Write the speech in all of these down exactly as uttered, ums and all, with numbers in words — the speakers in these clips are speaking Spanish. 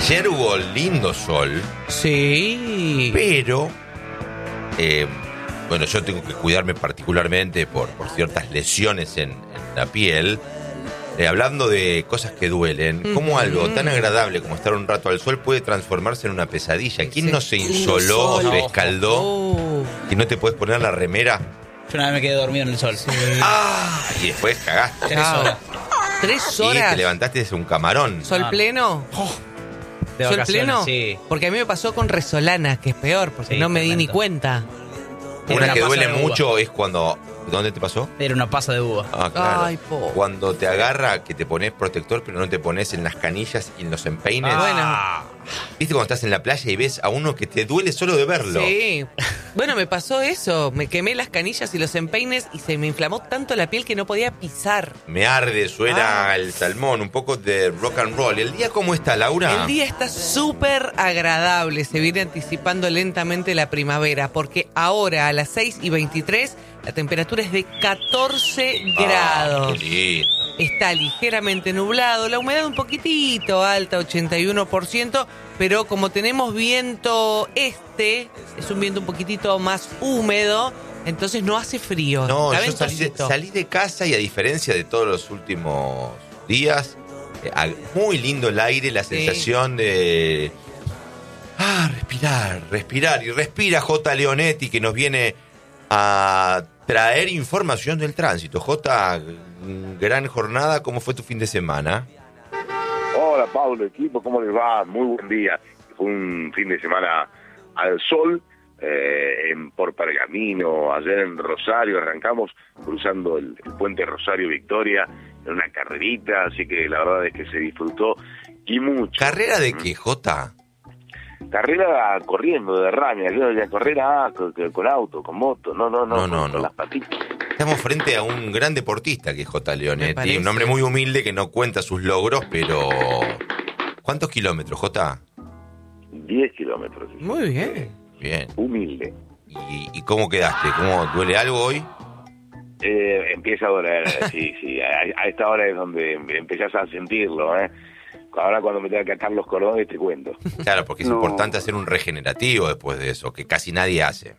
Ayer hubo lindo sol. Sí. Pero, eh, bueno, yo tengo que cuidarme particularmente por, por ciertas lesiones en, en la piel. Eh, hablando de cosas que duelen, mm-hmm. ¿Cómo algo tan agradable como estar un rato al sol puede transformarse en una pesadilla? ¿Quién no se insoló, se escaldó? Oh. ¿Y no te puedes poner la remera? Yo una vez me quedé dormido en el sol. Sí. ¡Ah! Y después cagaste. Tres horas. ¿Tres horas? Y te levantaste desde un camarón. ¿Sol pleno? Oh. De ¿Sol pleno? Sí. Porque a mí me pasó con resolana, que es peor, porque sí, no me tremendo. Di ni cuenta. Una, una que duele mucho es cuando... ¿Dónde te pasó? Era una pasa de uva. Ah, claro. Ay, po. Cuando te agarra, que te pones protector, pero no te pones en las canillas y en los empeines. Ah. ¿Viste cuando estás en la playa y ves a uno que te duele solo de verlo? Sí. Bueno, me pasó eso. Me quemé las canillas y los empeines y se me inflamó tanto la piel que no podía pisar. Me arde, suena ah. el salmón, un poco de rock and roll. ¿El día cómo está, Laura? El día está súper agradable. Se viene anticipando lentamente la primavera, porque ahora a las seis y veintitrés... la temperatura es de catorce grados. Ah, qué lindo. Está ligeramente nublado, la humedad un poquitito alta, ochenta y uno por ciento, pero como tenemos viento este, es un viento un poquitito más húmedo, entonces no hace frío. No, yo salí de, salí de casa y a diferencia de todos los últimos días, eh, muy lindo el aire, la sensación sí. de... Ah, respirar, respirar. Y respira J. Leonetti, que nos viene a traer información del tránsito. Jota, gran jornada, ¿cómo fue tu fin de semana? Hola Pablo, equipo, ¿cómo les va? Muy buen día. Fue un fin de semana al sol, eh, en, por Pergamino, ayer en Rosario, arrancamos cruzando el, el puente Rosario Victoria en una carrerita, así que la verdad es que se disfrutó y mucho. ¿Carrera de qué, Jota? Carrera corriendo, de rania, yo carrera con, con auto, con moto, no, no, no, no, no, con, no. con las patitas. Estamos frente a un gran deportista que es J. Leonetti, un hombre muy humilde que no cuenta sus logros, pero... ¿Cuántos kilómetros, Jota? Diez kilómetros. Sí. Muy bien. Bien. Humilde. ¿Y, y cómo quedaste? ¿Cómo duele algo hoy? Eh, empieza a doler, sí, sí. A, a esta hora es donde empezás a sentirlo, ¿eh? Ahora cuando me tenga que atar los cordones te cuento. Claro, porque es no. importante hacer un regenerativo después de eso, que casi nadie hace.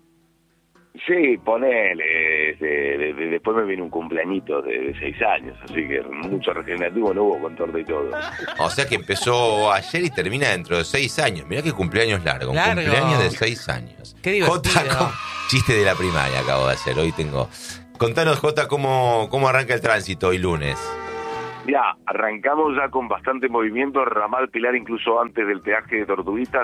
Sí, ponele. De, de, de, después me viene un cumpleañito de, de seis años, así que mucho regenerativo no hubo con torta y todo. O sea que empezó ayer y termina dentro de seis años. Mirá qué cumpleaños largo, largo. Un cumpleaños de seis años. Qué divertido. Jota, chiste de la primaria acabo de hacer, hoy tengo... Contanos, Jota, cómo, cómo arranca el tránsito hoy lunes. Ya, arrancamos ya con bastante movimiento, Ramal Pilar incluso antes del peaje de Tortuguitas,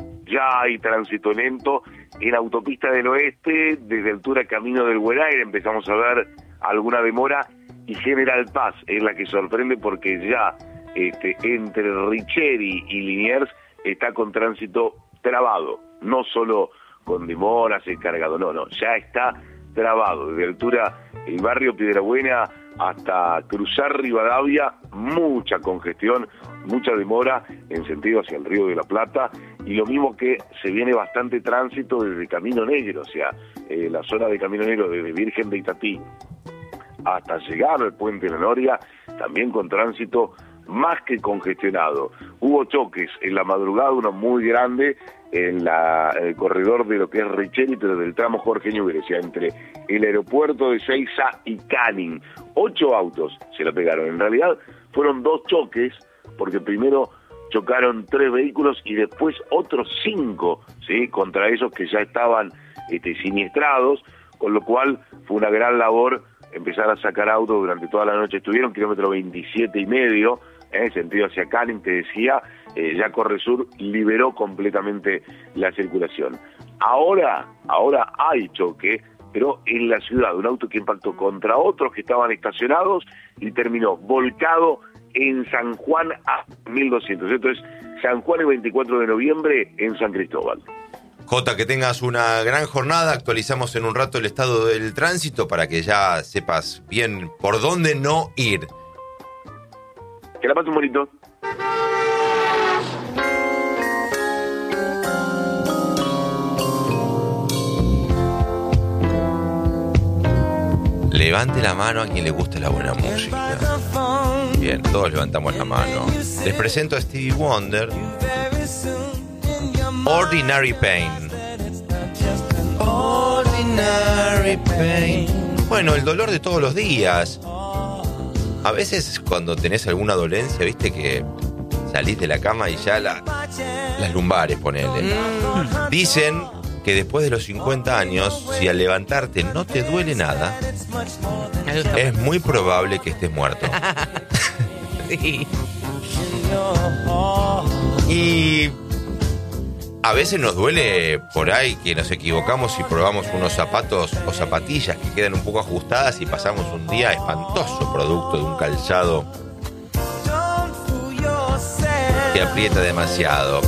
ya hay tránsito lento. En Autopista del Oeste, desde altura Camino del Güeraire, empezamos a ver alguna demora, y General Paz es la que sorprende porque ya este, entre Richeri y Liniers está con tránsito trabado, no solo con demoras, el cargado, no, no, ya está trabado, desde altura el barrio Piedrabuena hasta cruzar Rivadavia, mucha congestión, mucha demora en sentido hacia el Río de la Plata, y lo mismo que se viene bastante tránsito desde Camino Negro, o sea, eh, la zona de Camino Negro desde Virgen de Itatí hasta llegar al Puente de la Noria, también con tránsito más que congestionado. Hubo choques en la madrugada, uno muy grande, en, la, en el corredor de lo que es Richeri, pero del tramo Jorge Newbery, o sea, entre el aeropuerto de Seiza y Canning. Ocho autos se lo pegaron. En realidad fueron dos choques, porque primero chocaron tres vehículos y después otros cinco, ¿sí?, contra esos que ya estaban este, siniestrados, con lo cual fue una gran labor empezar a sacar autos durante toda la noche. Estuvieron kilómetro veintisiete y medio, en sentido hacia Canning, te decía, eh, ya Corresur liberó completamente la circulación. Ahora, ahora hay choque, pero en la ciudad, un auto que impactó contra otros que estaban estacionados y terminó volcado en San Juan a mil doscientos. Esto es San Juan el veinticuatro de noviembre en San Cristóbal. Jota, que tengas una gran jornada. Actualizamos en un rato el estado del tránsito para que ya sepas bien por dónde no ir. Que la pases bonito. Levante la mano a quien le guste la buena música. Bien, todos levantamos la mano. Les presento a Stevie Wonder. Ordinary Pain. Ordinary Pain. Bueno, el dolor de todos los días. A veces cuando tenés alguna dolencia, viste que salís de la cama y ya la, las lumbares, ponele. Mm. Dicen que después de los cincuenta años, si al levantarte no te duele nada, es muy probable que estés muerto. Sí. Y a veces nos duele por ahí que nos equivocamos y probamos unos zapatos o zapatillas que quedan un poco ajustadas y pasamos un día espantoso producto de un calzado que aprieta demasiado.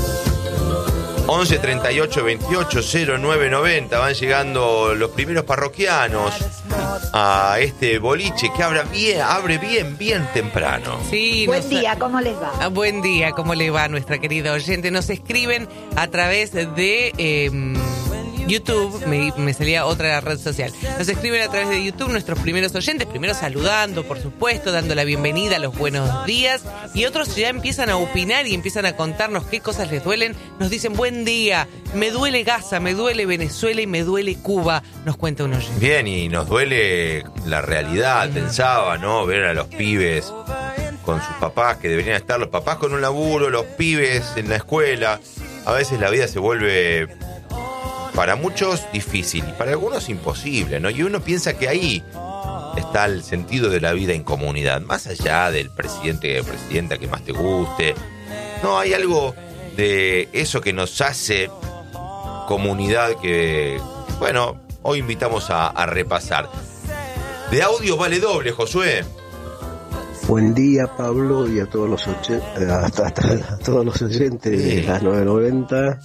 once treinta y ocho veintiocho cero nueve noventa. Van llegando los primeros parroquianos a este boliche que abre bien, abre bien, bien temprano. Sí, buen nos... día, ¿cómo les va? Ah, buen día, ¿cómo le va a nuestra querida oyente? Nos escriben a través de eh, YouTube, me, me salía otra red social. Nos escriben a través de YouTube nuestros primeros oyentes, primero saludando, por supuesto, dando la bienvenida, los buenos días, y otros ya empiezan a opinar y empiezan a contarnos qué cosas les duelen. Nos dicen, buen día, me duele Gaza, me duele Venezuela y me duele Cuba, nos cuenta un oyente. Bien, y nos duele la realidad, pensaba, ¿no? Ver a los pibes con sus papás, que deberían estar los papás con un laburo, los pibes en la escuela. A veces la vida se vuelve, para muchos, difícil y para algunos imposible, ¿no? Y uno piensa que ahí está el sentido de la vida en comunidad, más allá del presidente o presidenta que más te guste. No, hay algo de eso que nos hace comunidad que, bueno, hoy invitamos a, a repasar. De audio vale doble, Josué. Buen día, Pablo, y a todos los, oche- hasta, hasta, a todos los oyentes de las nueve noventa.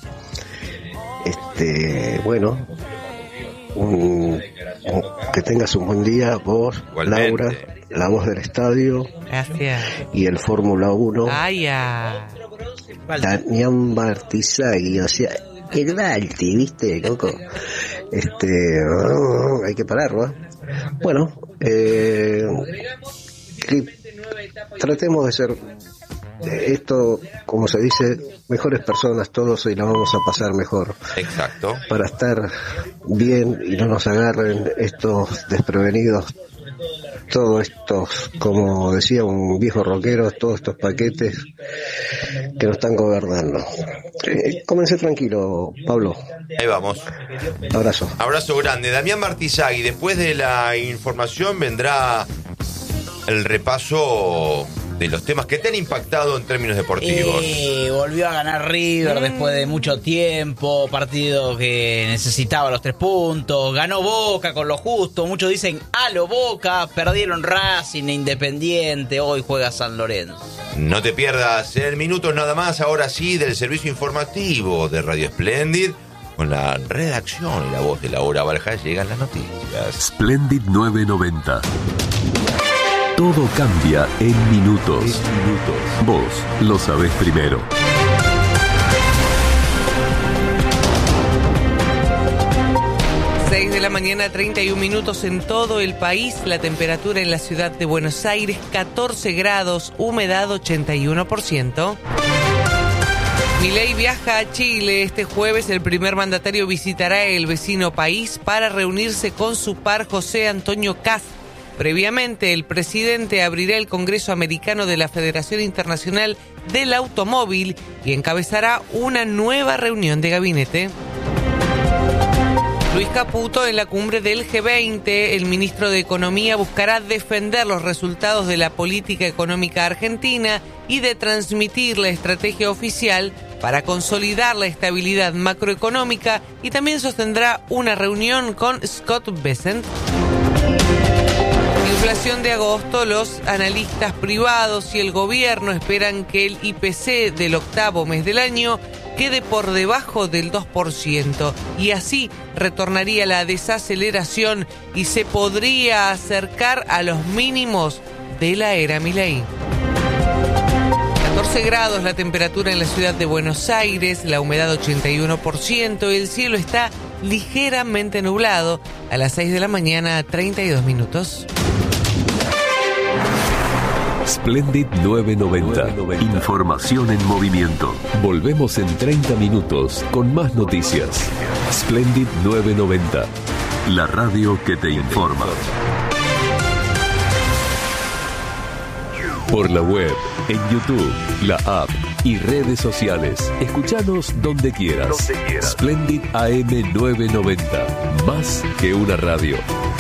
Este, bueno, un, un, que tengas un buen día, vos, igualmente. Laura, la voz del estadio. Gracias. Y el Fórmula uno. Ay, ya. Damián Martizagui, o sea, el Balti, ¿viste, loco? Este, oh, hay que pararlo, ¿eh? Bueno, eh, que tratemos de ser esto, como se dice, mejores personas todos y la vamos a pasar mejor. Exacto. Para estar bien y no nos agarren estos desprevenidos, todos estos, como decía un viejo rockero, todos estos paquetes que nos están gobernando. Eh, comencé tranquilo, Pablo. Ahí vamos. Abrazo. Abrazo grande. Damián Martizagui, después de la información vendrá el repaso de los temas que te han impactado en términos deportivos. Eh, volvió a ganar River mm. después de mucho tiempo, partido que necesitaba los tres puntos, ganó Boca con lo justo, muchos dicen a lo Boca, perdieron Racing e Independiente, hoy juega San Lorenzo. No te pierdas en minutos nada más, ahora sí, del servicio informativo de Radio Splendid, con la redacción y la voz de Laura Balja llegan las noticias. Splendid nueve noventa. Todo cambia en minutos. minutos. Vos lo sabés primero. seis de la mañana, treinta y un minutos en todo el país. La temperatura en la ciudad de Buenos Aires, catorce grados, humedad ochenta y uno por ciento. Milei viaja a Chile. Este jueves el primer mandatario visitará el vecino país para reunirse con su par José Antonio Kast. Previamente, el presidente abrirá el Congreso Americano de la Federación Internacional del Automóvil y encabezará una nueva reunión de gabinete. Luis Caputo en la cumbre del G veinte, el ministro de Economía buscará defender los resultados de la política económica argentina y de transmitir la estrategia oficial para consolidar la estabilidad macroeconómica y también sostendrá una reunión con Scott Bessent. Inflación de agosto, los analistas privados y el gobierno esperan que el I P C del octavo mes del año quede por debajo del dos por ciento y así retornaría la desaceleración y se podría acercar a los mínimos de la era Milei. catorce grados la temperatura en la ciudad de Buenos Aires, la humedad ochenta y uno por ciento, el cielo está ligeramente nublado. A las seis de la mañana, treinta y dos minutos. Splendid novecientos noventa. Información en movimiento. Volvemos en treinta minutos con más noticias. Splendid novecientos noventa. La radio que te informa. Por la web, en YouTube, la app y redes sociales. Escuchanos donde quieras. Donde quieras. Splendid A M novecientos noventa. Más que una radio.